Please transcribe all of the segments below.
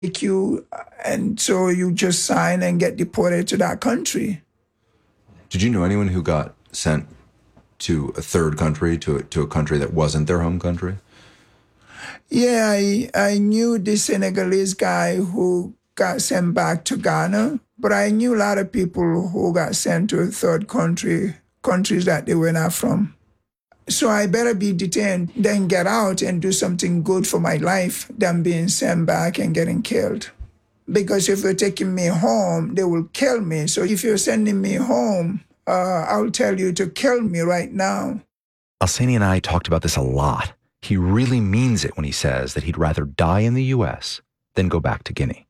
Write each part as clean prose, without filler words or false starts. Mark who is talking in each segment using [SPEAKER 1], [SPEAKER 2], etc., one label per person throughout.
[SPEAKER 1] take you, and so you just sign and get deported to that country.
[SPEAKER 2] Did you know anyone who got sent to a third country, to a country that wasn't their home country?
[SPEAKER 1] Yeah, I knew this Senegalese guy who got sent back to Ghana, but I knew a lot of people who got sent to a third countries that they were not from. So I better be detained than get out and do something good for my life than being sent back and getting killed. Because if you're taking me home, they will kill me. So if you're sending me home, I'll tell you to kill me right now.
[SPEAKER 3] Alseny and I talked about this a lot. He really means it when he says that he'd rather die in the U.S. than go back to Guinea.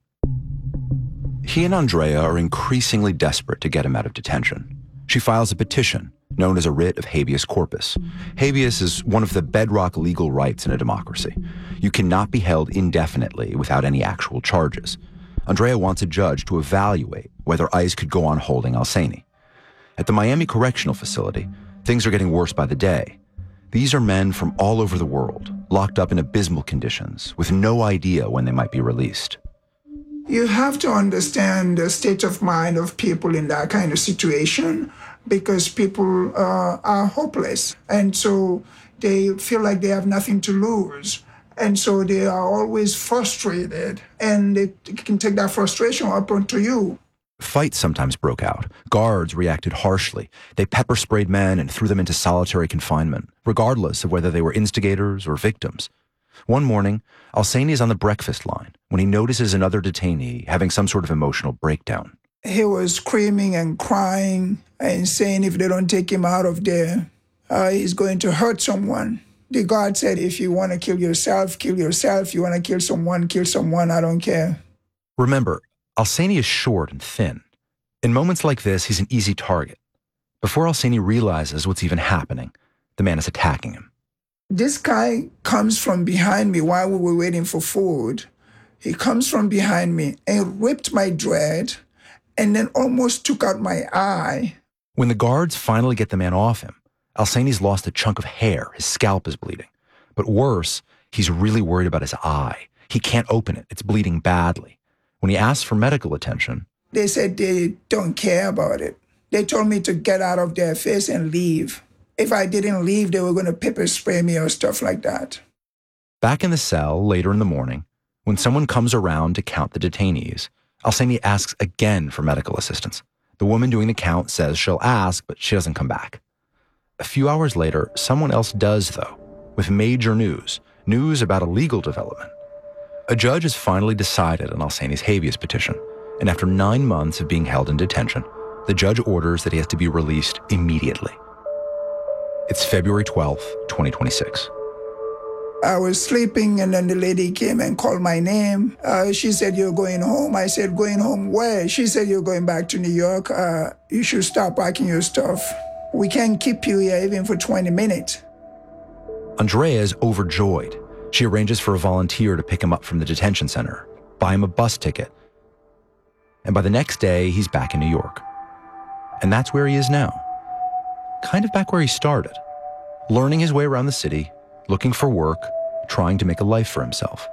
[SPEAKER 3] He and Andrea are increasingly desperate to get him out of detention. She files a petition known as a writ of habeas corpus. Habeas is one of the bedrock legal rights in a democracy. You cannot be held indefinitely without any actual charges. Andrea wants a judge to evaluate whether ICE could go on holding Alseny. At the Miami Correctional Facility, things are getting worse by the day. These are men from all over the world, locked up in abysmal conditions, with no idea when they might be released.
[SPEAKER 1] You have to understand the state of mind of people in that kind of situation, because people are hopeless. And so they feel like they have nothing to lose. And so they are always frustrated, and they can take that frustration up onto you.
[SPEAKER 3] Fights sometimes broke out. Guards reacted harshly. They pepper sprayed men and threw them into solitary confinement, regardless of whether they were instigators or victims. One morning, Alseny is on the breakfast line when he notices another detainee having some sort of emotional breakdown.
[SPEAKER 1] He was screaming and crying and saying if they don't take him out of there, he's going to hurt someone. The guard said, if you want to kill yourself, kill yourself. You want to kill someone, I don't care.
[SPEAKER 3] Remember, Alseny is short and thin. In moments like this, he's an easy target. Before Alseny realizes what's even happening, the man is attacking him.
[SPEAKER 1] This guy comes from behind me while we were waiting for food. He comes from behind me and ripped my dread and then almost took out my eye.
[SPEAKER 3] When the guards finally get the man off him, Alseny's lost a chunk of hair. His scalp is bleeding. But worse, he's really worried about his eye. He can't open it. It's bleeding badly. When he asks for medical attention,
[SPEAKER 1] they said they don't care about it. They told me to get out of their face and leave. If I didn't leave, they were going to pepper spray me or stuff like that.
[SPEAKER 3] Back in the cell later in the morning, when someone comes around to count the detainees, Alseny asks again for medical assistance. The woman doing the count says she'll ask, but she doesn't come back. A few hours later, someone else does, though, with major news about a legal development. A judge has finally decided on Alseny's habeas petition, and after 9 months of being held in detention, the judge orders that he has to be released immediately. It's February 12th, 2026.
[SPEAKER 1] I was sleeping, and then the lady came and called my name. She said, you're going home. I said, going home where? She said, you're going back to New York. You should stop packing your stuff. We can't keep you here even for 20 minutes.
[SPEAKER 3] Andrea is overjoyed. She arranges for a volunteer to pick him up from the detention center, buy him a bus ticket. And by the next day, he's back in New York. And that's where he is now. Kind of back where he started, learning his way around the city, looking for work, trying to make a life for himself.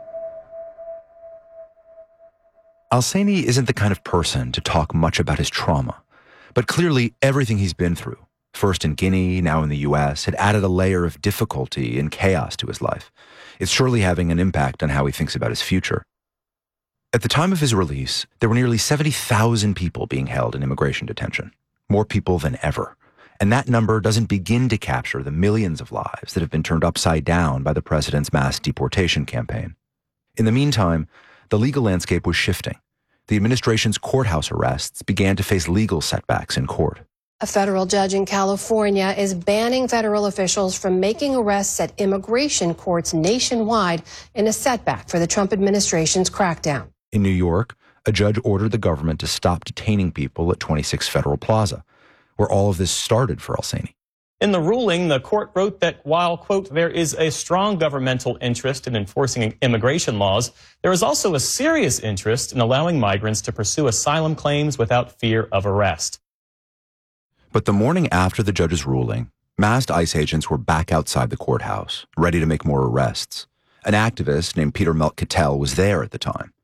[SPEAKER 3] Alseny isn't the kind of person to talk much about his trauma, but clearly everything he's been through, first in Guinea, now in the U.S., had added a layer of difficulty and chaos to his life. It's surely having an impact on how he thinks about his future. At the time of his release, there were nearly 70,000 people being held in immigration detention, more people than ever. And that number doesn't begin to capture the millions of lives that have been turned upside down by the president's mass deportation campaign. In the meantime, the legal landscape was shifting. The administration's courthouse arrests began to face legal setbacks in court.
[SPEAKER 4] A federal judge in California is banning federal officials from making arrests at immigration courts nationwide in a setback for the Trump administration's crackdown.
[SPEAKER 3] In New York, a judge ordered the government to stop detaining people at 26 Federal Plaza, where all of this started for Alseny.
[SPEAKER 5] In the ruling, the court wrote that while, quote, there is a strong governmental interest in enforcing immigration laws, there is also a serious interest in allowing migrants to pursue asylum claims without fear of arrest.
[SPEAKER 3] But the morning after the judge's ruling, masked ICE agents were back outside the courthouse, ready to make more arrests. An activist named Peter Melk-Cattell was there at the time.